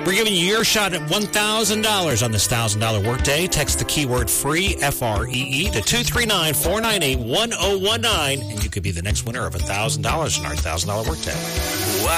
We're giving you your shot at $1,000 on this $1,000 workday. Text the keyword FREE, F-R-E-E, to 239-498-1019, and you could be the next winner of $1,000 in our $1,000 workday.